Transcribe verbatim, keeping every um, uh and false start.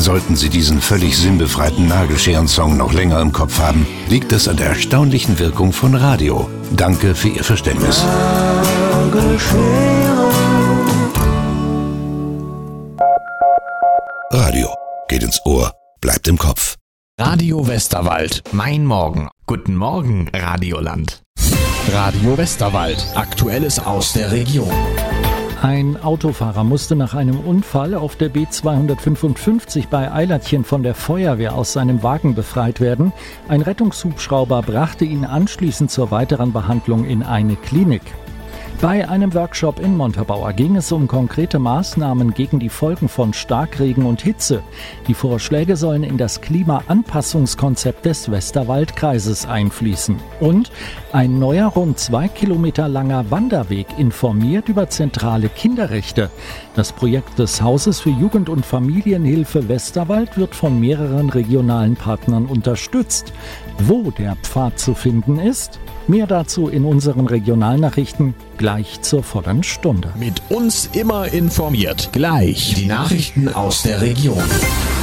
Sollten Sie diesen völlig sinnbefreiten Nagelscheren-Song noch länger im Kopf haben, liegt es an der erstaunlichen Wirkung von Radio. Danke für Ihr Verständnis. Radio geht ins Ohr, bleibt im Kopf. Radio Westerwald, mein Morgen. Guten Morgen, Radioland. Radio Westerwald, Aktuelles aus der Region. Ein Autofahrer musste nach einem Unfall auf der B zweihundertfünfundfünfzig bei Eilertchen von der Feuerwehr aus seinem Wagen befreit werden. Ein Rettungshubschrauber brachte ihn anschließend zur weiteren Behandlung in eine Klinik. Bei einem Workshop in Montabaur ging es um konkrete Maßnahmen gegen die Folgen von Starkregen und Hitze. Die Vorschläge sollen in das Klimaanpassungskonzept des Westerwaldkreises einfließen. Und ein neuer, rund zwei Kilometer langer Wanderweg informiert über zentrale Kinderrechte. Das Projekt des Hauses für Jugend- und Familienhilfe Westerwald wird von mehreren regionalen Partnern unterstützt. Wo der Pfad zu finden ist? Mehr dazu in unseren Regionalnachrichten gleich zur vollen Stunde. Mit uns immer informiert. Gleich die Nachrichten aus der Region.